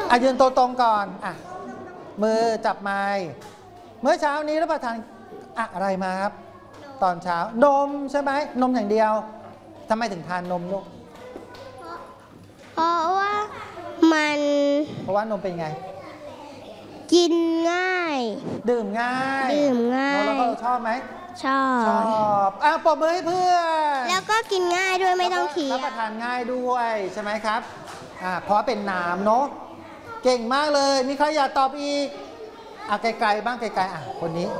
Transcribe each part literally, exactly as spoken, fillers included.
อ่ะยืนตัวตรงก่อนอ่ะมือจับไม้เมื่อเช้านี้รับประทานอะไรมาครับตอนเช้านมใช่ไหมนมอย่างเดียวทำไมถึงทานนมลูกเพราะว่ามันเพราะว่านมเป็นไงกินง่ายดื่มง่ายดื่มง่ายแล้วก็ชอบไหมชอบชอบอ่ะปรบมือให้เพื่อนแล้วก็กินง่ายด้วยไม่ต้องเคี้ยวรับประทานง่ายด้วยใช่ไหมครับอ่าเพราะเป็นน้ำเนาะเก่งมากเลยมีใครอยากตอบอีกอ่ะไกลๆบ้างไกลๆอ่ะคนนี้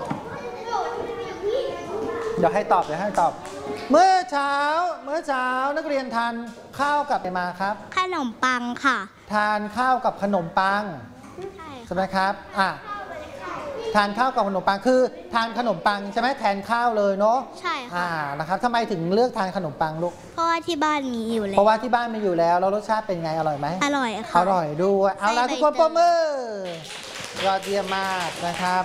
เดี๋ยวให้ตอบเดี๋ยวให้ตอบเมื่อเช้าเมื่อเช้านักเรียนทานข้าวกับอะไรมาครับขนมปังค่ะทานข้าวกับขนมปังใช่ไหมครับอ่ะทานข้าวกับขนมปังคือทานขนมปังใช่ไหมแทนข้าวเลยเนาะใช่ค่ะอ่านะครับทำไมถึงเลือกทานขนมปังลูกเพราะว่าที่บ้านมีอยู่แล้วเพราะว่าที่บ้านมีอยู่แล้วแล้วรสชาติเป็นไงอร่อยไหมอร่อยค่ะอร่อยด้วยเอาล่ะทุกคนปรบมือยอดเยี่ยมมากนะครับ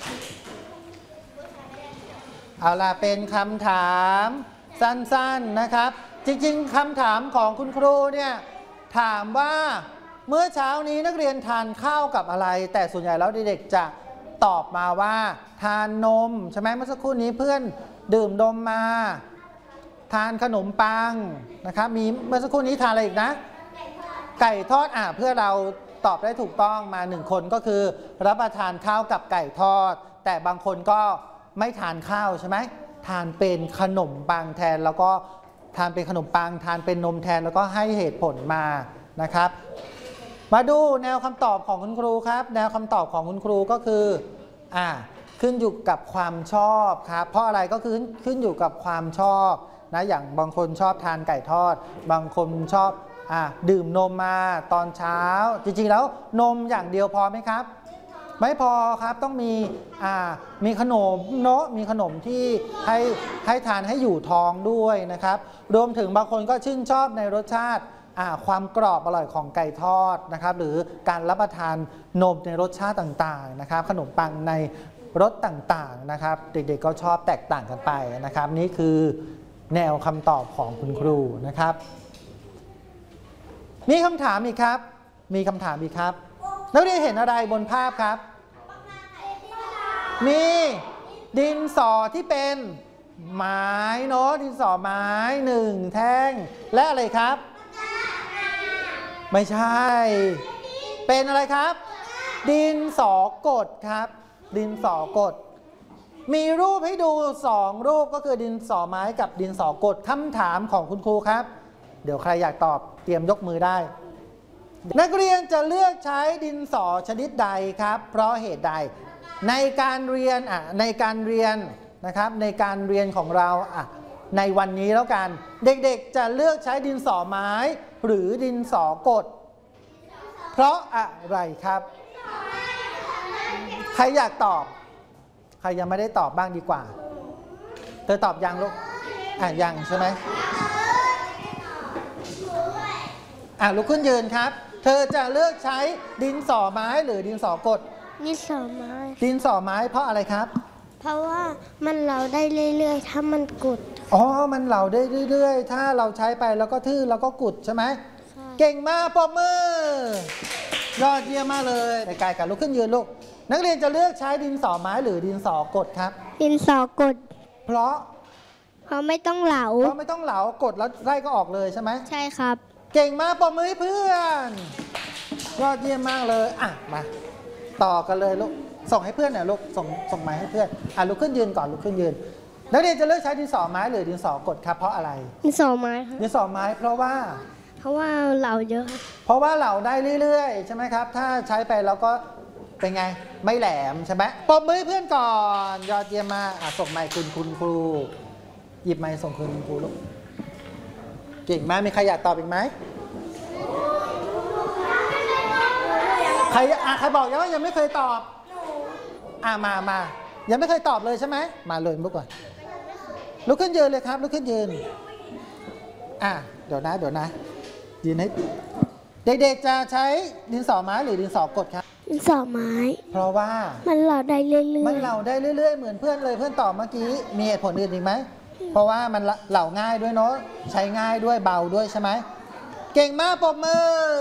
เอาล่ะเป็นคำถามสั้นๆนะครับจริงๆคำถามของคุณครูเนี่ยถามว่าเมื่อเช้านี้นักเรียนทานข้าวกับอะไรแต่ส่วนใหญ่แล้วเด็กๆจะตอบมาว่าทานนมใช่ไหมเมื่อสักครู่นี้เพื่อนดื่มนมมาทานขนมปังนะครับมีเมื่อสักครู่นี้ทานอะไรอีกนะไก่ทอดอ่ะเพื่อเราตอบได้ถูกต้องมาหนึ่งคนก็คือรับประทานข้าวกับไก่ทอดแต่บางคนก็ไม่ทานข้าวใช่ไหมทานเป็นขนมปังแทนแล้วก็ทานเป็นขนมปังทานเป็นนมแทนแล้วก็ให้เหตุผลมานะครับมาดูแนวคำตอบของคุณครูครับแนวคำตอบของคุณครูก็คืออ่าขึ้นอยู่กับความชอบครับเพราะอะไรก็คือขึ้นอยู่กับความชอบนะอย่างบางคนชอบทานไก่ทอดบางคนชอบอ่าดื่มนมมาตอนเช้าจริงๆแล้วนมอย่างเดียวพอไหมครับไม่พอครับต้องมีอ่ามีขนมเนาะมีขนมที่ให้ให้ทานให้อยู่ท้องด้วยนะครับรวมถึงบางคนก็ชื่นชอบในรสชาติความกรอบอร่อยของไก่ทอดนะครับหรือการรับประทานนมในรสชาติต่างๆนะครับขนมปังในรสต่างๆนะครับเด็กๆก็ชอบแตกต่างกันไปนะครับนี่คือแนวคำตอบของคุณครูนะครับมีคำถามอีกครับมีคำถามอีกครับนักเรียนเห็นอะไรบนภาพครับมีดินสอที่เป็นไม้เนาะดินสอไม้หนึ่งแท่งและอะไรครับไม่ใช่เป็นอะไรครับดินสอกดครับดินสอกดมีรูปให้ดูสองรูปก็คือดินสอไม้กับดินสอกดคำถามของคุณครูครับเดี๋ยวใครอยากตอบเตรียมยกมือได้นักเรียนจะเลือกใช้ดินสอชนิดใดครับเพราะเหตุใดในการเรียนอ่ะในการเรียนนะครับในการเรียนของเราอ่ะในวันนี้แล้วกันเด็กๆจะเลือกใช้ดินสอไม้หรือดินสอกดเพราะอะไรครับใครอยากตอบใครยังไม่ได้ตอบบ้างดีกว่าเธอตอบยังลูกอ่ะยังใช่ไหมอ่ะลุกขึ้นยืนครับเธอจะเลือกใช้ดินสอไม้หรือดินสอกดดินสอไม้ดินสอไม้เพราะอะไรครับเพราะว่ามันเหลาได้เรื่อยๆถ้ามันกุดอ๋อมันเหลาได้เรื่อยๆถ้าเราใช้ไปแล้วก็ทื่อแล้วก็กุดใช่ไหมเก่งมากปรบมือยอดเยี่ยมมากเลยในกายกับลุกขึ้นยืนลูกนักเรียนจะเลือกใช้ดินสอไม้หรือดินสอกดครับดินสอกดเพราะเพราะไม่ต้องเหลาเพราะไม่ต้องเหลากดแล้วไส้ก็ออกเลยใช่ไหมใช่ครับเก่งมากปรบมือให้เพื่อนยอดเยี่ยมมากเลยอ่ะมาต่อกันเลยลูกส่งให้เพื่อนหน่อยลูกส่งส่งไม้ให้เพื่อนอ่ะลุกขึ้นยืนก่อนลุกขึ้นยืนนักเรียนจะเลือกใช้ดินสอไม้หรือดินสอกดครับเพราะอะไรดินสอไม้ครับดินสอไม้เพราะว่าเพราะว่าเหลาเยอะเพราะว่าเหลาได้เรื่อยๆใช่ไหมครับถ้าใช้ไปแล้วก็เป็นไงไม่แหลมใช่ไหมปรบมือให้เพื่อนก่อนยอดเยี่ยมมากอ่ะส่งไมค์คุณคุณครูหยิบไมค์ส่งคืนคุณครูลูกเก่งมากมีใครอยากตอบอีกไหมใครอ่ะใครบอกยังว่ายังไม่เคยตอบอ่ะมามายังไม่เคยตอบเลยใช่ไหมมาเลยลุกก่อนลุกขึ้นยืนเลยครับลุกขึ้นยืนอ่ะเดี๋ยวนะเดี๋ยวนะยืนให้เด็กๆจะใช้ดินสอไม้หรือดินสอกดครับดินสอไม้เพราะว่ามันเหลาได้เรื่อยๆมันเหลาได้เรื่อยๆเหมือนเพื่อนเลยเพื่อนตอบเมื่อกี้มีเหตุผลอื่นอีกไหมเพราะว่ามันเหลาง่ายด้วยเนาะใช้ง่ายด้วยเบาด้วยใช่ไหมเก่งมากปรบมือ